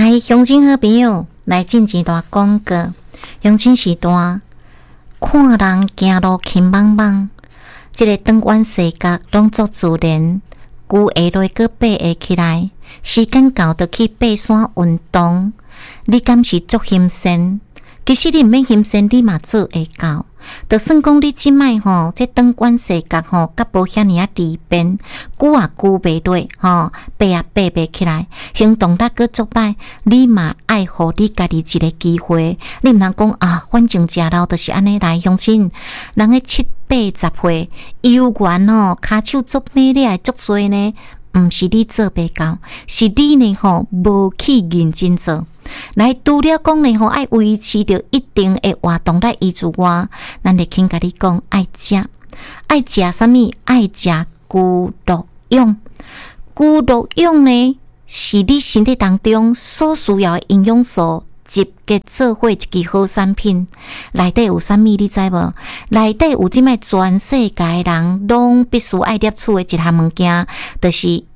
来，乡亲好朋友，来进一段广告。乡亲时段，看人行路轻邦邦，这个长弯细角拢作自然，牛下落个爬会起来，时间到就去爬山运动。你敢是足心善？其实你毋免心善，你嘛做会到。就算讲你即摆吼，这长弯细角吼，甲无遐尔啊利便，久啊久袂落吼，爬啊爬袂起来，行动力个足歹，你嘛爱互你家己一个机会。你毋通讲啊，反正食老就是安尼来乡亲，人个7、8、10岁，游园吼，骹手足美丽足多呢。毋是你做袂到，是你呢吼无去认真做。来，除了讲呢吼，爱维持着一定的活动来医治我，咱就先甲你讲，爱食啥物？爱食龟鹿蛹。龟鹿蛹呢，是你身体当中所需要的营养素集结做伙一支好产品。内底有啥物你知无？内底有即摆全世界人拢必须爱摄取的一项物件，就是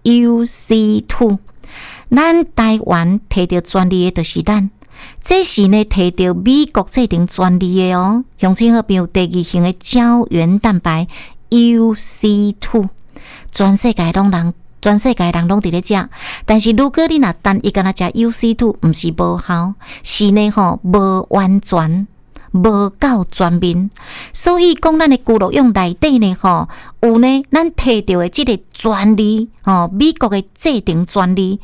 UC2。咱台湾摕到专利的，就是咱。这是呢摕到美国制定专利的哦。乡亲好朋友，第2型的胶原蛋白 UC2， 全世界人拢伫咧食。但是如果你若单一干那食 UC2， 毋是无效，是呢吼无完全。无够全面，所以讲咱的龟鹿蛹内底呢吼，有呢咱摕到的即个专利吼，美国的制定专利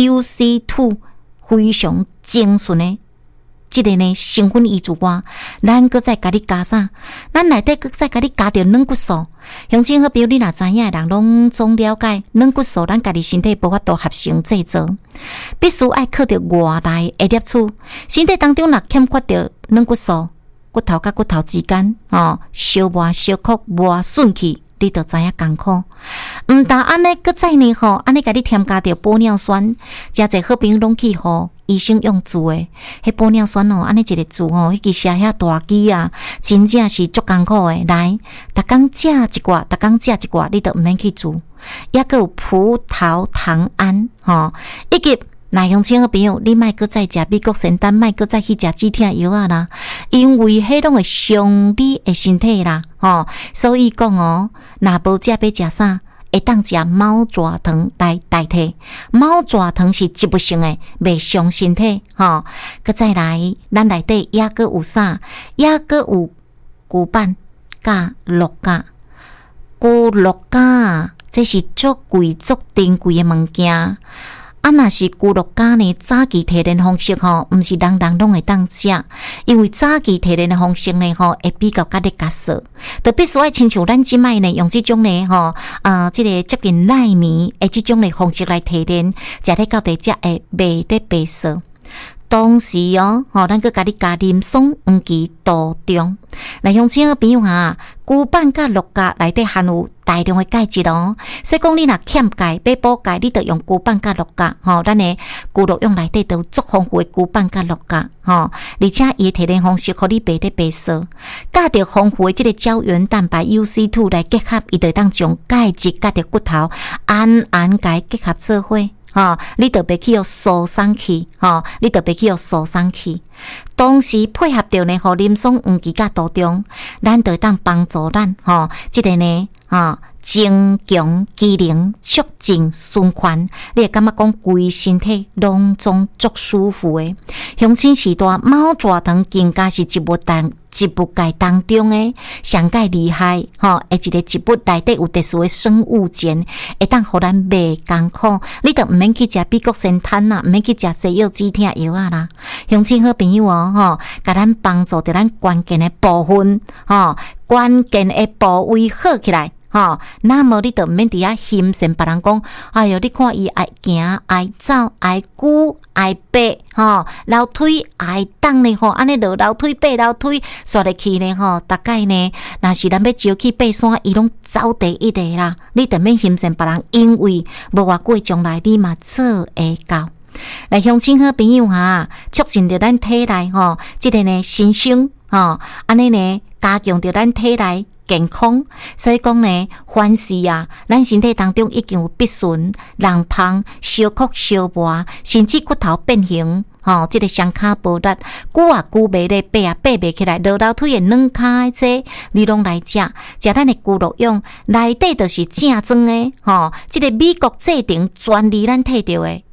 UC2 非常精纯的，即个呢成分医治我，咱搁再甲你加啥？咱内底搁再甲你加着软骨素。乡亲好朋友，你若知影的人拢总了解，软骨素咱家己身体无法度合成制造，必须爱靠着外来的摄取。身体当中若欠缺着软骨素，骨头甲骨头之间小磨小壳磨顺去，你就知影艰苦。毋但安尼，搁再呢吼，安尼甲你添加着玻尿酸，真侪好朋友拢去吼医生用做诶，迄玻尿酸安尼一个字迄支写遐大支啊，真正是足艰苦诶。来，逐工食一寡，你都毋免去做。抑个有葡萄糖胺以及。那乡亲好朋友，你莫搁再食美国仙丹，莫搁再去食止痛药啊啦，因为迄拢会伤你的身体啦，所以讲若无食要食啥？会当食猫蛇糖来代替。猫蛇糖是植物性的，袂伤身体搁再来，咱内底抑个有啥？抑个有牛板甲鹿角。鹿角这是足贵足珍贵的物件。若是龟鹿角呢，早期提炼方式毋是人人拢会当食，因为早期提炼的方式呢会比较较加涩，就必须爱亲像咱即摆呢用即种呢即个接近奈米的即种的方式来提炼，食咧到底才会袂咧白涩。同时咱搁甲你加林松黄芪杜仲。来，乡亲好朋友牛板甲鹿角内底含有大量的钙质所以讲你若欠钙要补钙，你就用牛板甲鹿角咱的龟鹿蛹内底都有足丰富的牛板甲鹿角而且伊的提炼方式，互你袂咧白涩，加着丰富的即个胶原蛋白 UC2 来结合，伊就当将钙质甲着骨头安甲结合做伙。你就袂去疏松去，同时配合着呢，林松黄芪甲杜仲，咱就当帮助咱即个呢增强机能，促进循环，你会感觉讲规身体拢总足舒服诶。乡亲时代猫蛇糖更加是植物界当中诶上界厉害一个植物内底有特殊诶生物碱，会当互咱袂艰苦。你就毋免去食美国仙丹啦，毋免去食西药止痛药啊啦。乡亲好朋友甲咱帮助着咱关键诶部分关键诶部位好起来。那么你就毋免伫遐欣赏别人讲，哎哟，你看伊爱行、爱走、爱久、爱爬，楼梯爱动呢安尼落楼梯爬楼梯，刷入去呢大概呢，若是咱要招去爬山，伊拢走第一个啦。你就免欣赏别人，因为无偌久将来你嘛做会到。来，乡亲好朋友促进着咱体内即个呢新生安尼呢加强着咱体内健康。所以讲呢，凡事啊，咱身体当中已经有必顺、人胖、小哭小磨，甚至骨头变形。这个双骹无力，久啊久袂咧爬啊爬袂起来，落楼梯的软骹这你拢来食咱的骨肉用，内底就是正宗的这个美国制定专利咱摕到的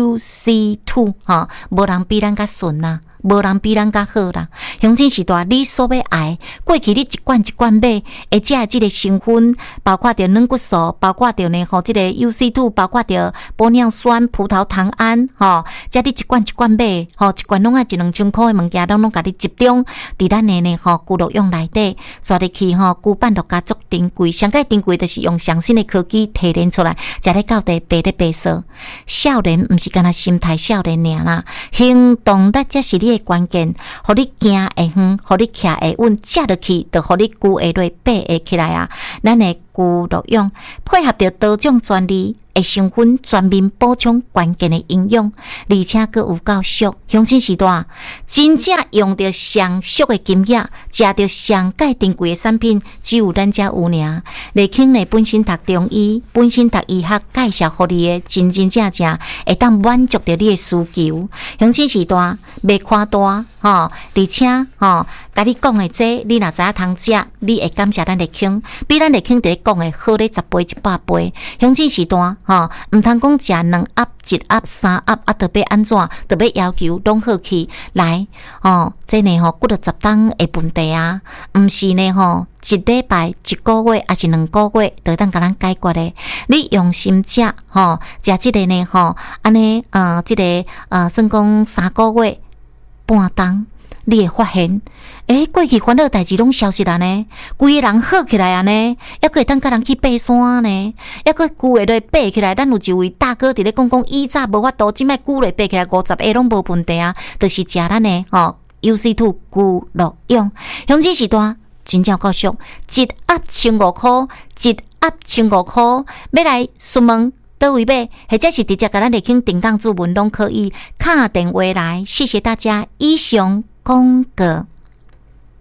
UC2 无人比咱较顺呐。无人比咱较好啦，乡亲时代你所要爱，过去你一罐一罐买，而且即个成分包括着软骨素，包括着呢即个 UC2， 包括着玻尿酸、葡萄糖胺，即你一罐一罐买，一罐拢啊1-2千块的物件，拢甲你集中伫咱的呢骨肉用内底，刷入去骨板落加足珍贵，上界珍贵就是用上新的科技提炼出来，食咧到底白咧白色。少年毋是干那心态少年尔啦，行动力才是你关键，互你行会远，互你徛会稳，食落去就互你骨会落爬会起来啊！咱的骨肉用配合着多种专利的成分，全面补充关键的营养，而且佫有够俗。乡亲时代真正用着上俗的金额，食着上界珍贵的产品，只有咱遮有尔。丽卿呢本身读中医，本身读医学，介绍互你的真正会当满足着你的需求。乡亲时代袂夸大而且甲你讲的这，你若知影通食，你会感谢咱丽卿，比咱丽卿伫咧讲的好咧10倍100倍。乡亲时代毋通讲食2盒、1盒、3盒啊，特别安怎，特别要求拢好去来这呢骨力10当的问题啊，毋是呢一礼拜、1个月还是2个月，就当甲咱解决的。你用心食食即个呢安尼即个算讲3个月半当。你会发现，过去烦恼代志拢消失了呢，规个人好起来啊呢，还可会当甲人去爬山呢，还可久下来爬起来。咱有一位大哥伫咧讲，以早无法度，即摆久来爬起来50下拢无问题啊，就是食咱的UC2 骨肉用，乡亲时代真正够俗，1盒1500块，1盒1500块，要来询问倒位买，或者是直接甲咱丽卿定岗注文拢可以，打电话来。谢谢大家，以上广告。